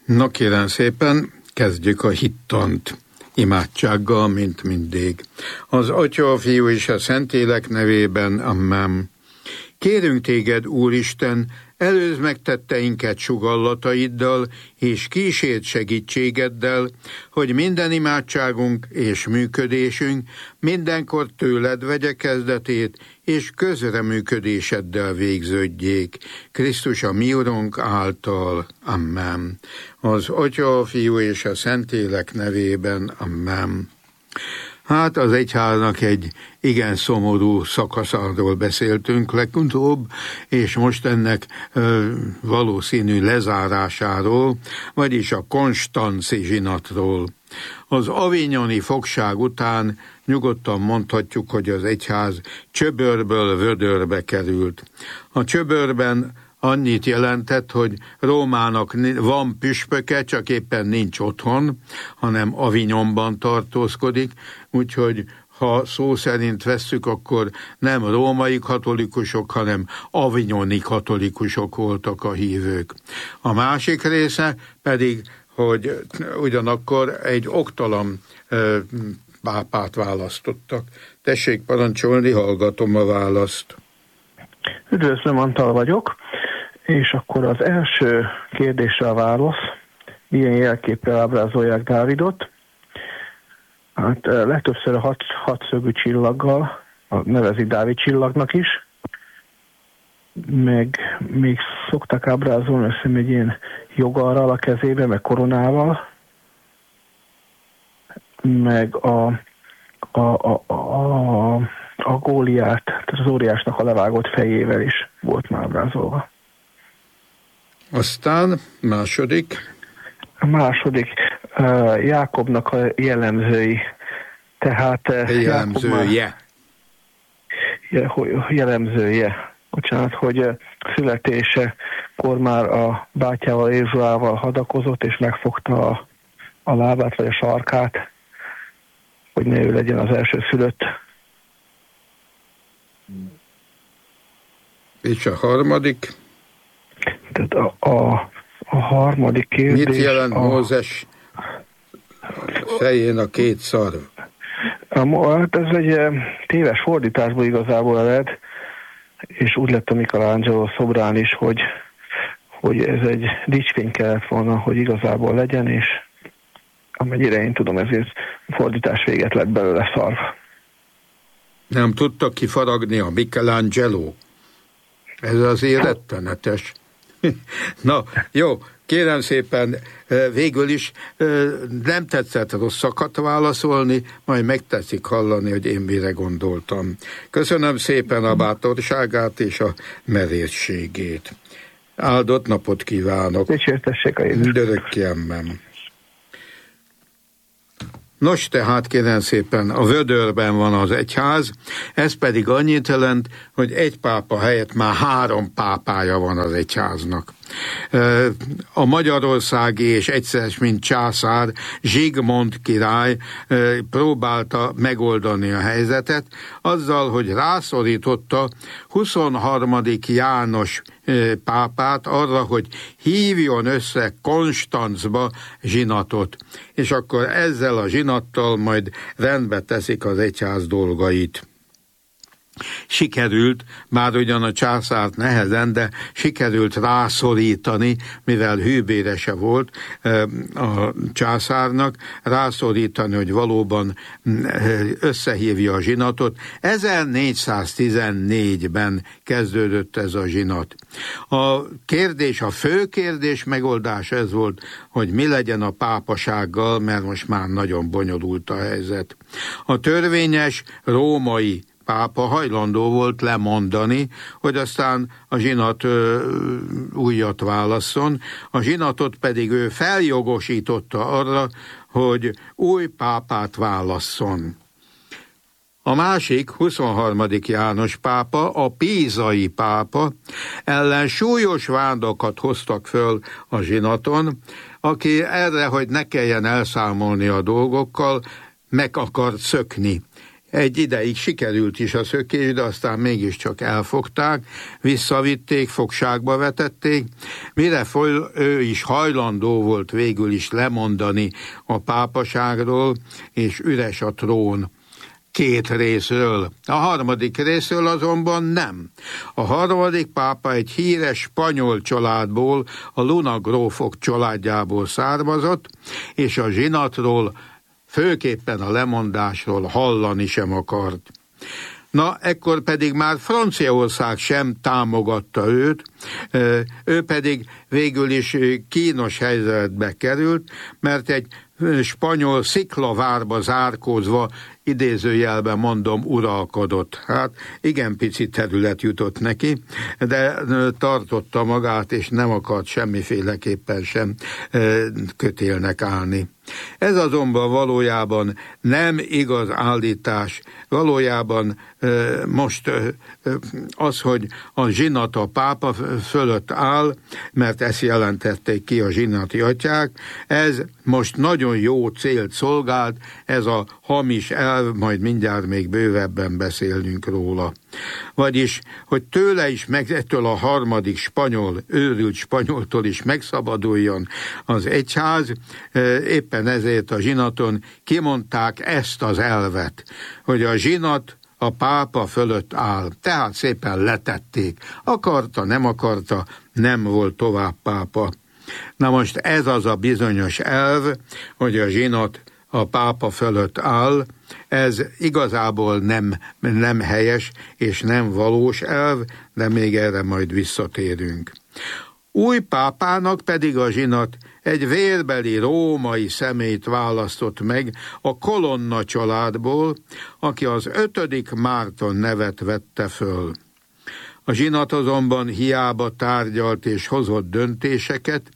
Na kérem szépen, kezdjük a hittant imádsággal, mint mindig. Az Atya, a Fiú és a Szentlélek nevében, amen. Kérünk téged, Úristen, előzd meg tetteinket sugallataiddal, és kísérd segítségeddel, hogy minden imádságunk és működésünk mindenkor tőled vegye kezdetét, és közreműködéseddel végződjék. Krisztus a mi Urunk által. Amen. Az Atya, a Fiú és a Szentlélek nevében. Amen. Hát az egyháznak egy igen szomorú szakaszáról beszéltünk legutóbb, és most ennek valószínű lezárásáról, vagyis a konstanci zsinatról. Az avignoni fogság után nyugodtan mondhatjuk, hogy az egyház csöbörből vödörbe került. A csöbörben annyit jelentett, hogy Rómának van püspöke, csak éppen nincs otthon, hanem Avignonban tartózkodik, úgyhogy ha szó szerint vesszük, akkor nem római katolikusok, hanem avignoni katolikusok voltak a hívők. A másik része pedig, hogy ugyanakkor egy oktalan pápát választottak. Tessék parancsolni, hallgatom a választ. Üdvözlöm, Antal vagyok, és akkor az első kérdésre a válasz. Milyen jelképpel ábrázolják Dávidot? Hát legtöbbször a hatszögű csillaggal, nevezik Dávid csillagnak is, meg még szoktak ábrázolni, azt hiszem, egy ilyen jogarral a kezébe, meg koronával, meg a Góliát, tehát az óriásnak a levágott fejével is volt már ábrázolva. Aztán második. A második Jákobnak a jellemzői, tehát jellemzője, bocsánat, hogy születésekor már a bátyával, Ézsauval hadakozott, és megfogta a lábát vagy a sarkát, hogy ne ő legyen az első szülött. És a harmadik? Tehát a harmadik kérdés... Mit jelent Mózes fején a két szarv? Hát ez egy téves fordításból igazából ered, és úgy lett a Michelangelo szobrán is, hogy ez egy dicsfény kellett volna, hogy igazából legyen, és amennyire én tudom, ezért fordítás véget lett belőle szarv. Nem tudta kifaragni a Michelangelo? Ez azért rettenetes. Na, jó, kérem szépen, végül is nem tetszett rosszakat válaszolni, majd megtetszik hallani, hogy én mire gondoltam. Köszönöm szépen a bátorságát és a merészségét. Áldott napot kívánok! Dicsértessék a Jézus! Örökképpen. Nos, tehát kérem szépen, a vödörben van az egyház, ez pedig annyit jelent, hogy egy pápa helyett már 3 pápája van az egyháznak. A magyarországi és egyszer mint császár Zsigmond király próbálta megoldani a helyzetet azzal, hogy rászorította 23. János pápát arra, hogy hívjon össze Konstancba zsinatot, és akkor ezzel a zsinattal majd rendbe teszik az egyház dolgait. Sikerült, már ugyan a császárt nehezen, de sikerült rászorítani, mivel hűbérese volt a császárnak, rászorítani, hogy valóban összehívja a zsinatot. 1414-ben kezdődött ez a zsinat. A fő kérdés megoldás ez volt, hogy mi legyen a pápasággal, mert most már nagyon bonyolult a helyzet. A törvényes római pápa hajlandó volt lemondani, hogy aztán a zsinat újat válasszon, a zsinatot pedig ő feljogosította arra, hogy új pápát válasszon. A másik, 23. János pápa, a pízai pápa ellen súlyos vádakat hoztak föl a zsinaton, aki erre, hogy ne kelljen elszámolni a dolgokkal, meg akart szökni. Egy ideig sikerült is a szökés, de aztán mégiscsak elfogták, visszavitték, fogságba vetették, mire ő is hajlandó volt végül is lemondani a pápaságról, és üres a trón. 2 részről. A harmadik részről azonban nem. A harmadik pápa egy híres spanyol családból, a Luna grófok családjából származott, és a zsinatról, főképpen a lemondásról hallani sem akart. Na, ekkor pedig már Franciaország sem támogatta őt, ő pedig végül is kínos helyzetbe került, mert egy spanyol sziklavárba zárkózva, idézőjelben mondom, uralkodott. Hát igen pici terület jutott neki, de tartotta magát, és nem akart semmiféleképpen sem kötélnek állni. Ez azonban valójában nem igaz állítás. Valójában most az, hogy a zsinat a pápa fölött áll, mert ezt jelentették ki a zsinati atyák, ez most nagyon jó célt szolgált, ez a hamis elv, majd mindjárt még bővebben beszélünk róla. Vagyis, hogy tőle is, ettől a harmadik spanyol, őrült spanyoltól is megszabaduljon az egyház, éppen ezért a zsinaton kimondták ezt az elvet, hogy a zsinat a pápa fölött áll. Tehát szépen letették. Akarta, nem akarta, nem volt tovább pápa. Na most ez az a bizonyos elv, hogy a zsinat a pápa fölött áll, ez igazából nem helyes és nem valós elv, de még erre majd visszatérünk. Új pápának pedig a zsinat egy vérbeli római személyt választott meg a Colonna családból, aki az 5. Márton nevet vette föl. A zsinat azonban hiába tárgyalt és hozott döntéseket,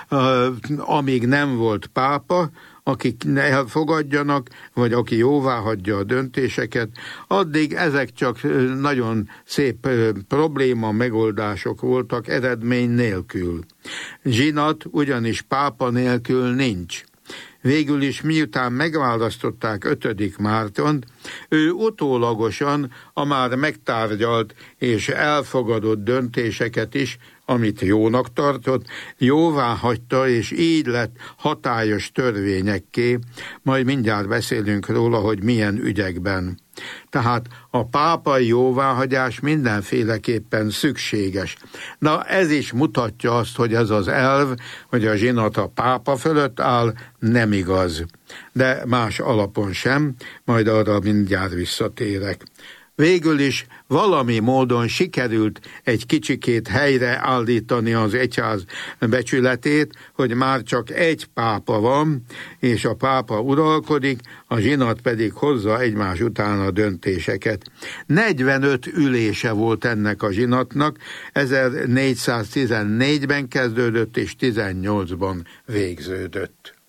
amíg nem volt pápa, akik elfogadjanak, vagy aki jóvá hagyja a döntéseket, addig ezek csak nagyon szép probléma megoldások voltak eredmény nélkül. Zsinat ugyanis pápa nélkül nincs. Végül is miután megválasztották 5. Mártont, ő utólagosan a már megtárgyalt és elfogadott döntéseket is, amit jónak tartott, jóvá hagyta, és így lett hatályos törvényekké, majd mindjárt beszélünk róla, hogy milyen ügyekben. Tehát a pápai jóváhagyás mindenféleképpen szükséges. Na, ez is mutatja azt, hogy ez az elv, hogy a zsinat a pápa fölött áll, nem igaz. De más alapon sem, majd arra mindjárt visszatérek. Végül is valami módon sikerült egy kicsikét helyreállítani az egyház becsületét, hogy már csak egy pápa van, és a pápa uralkodik, a zsinat pedig hozza egymás után a döntéseket. 45 ülése volt ennek a zsinatnak, 1414-ben kezdődött és 18-ban végződött.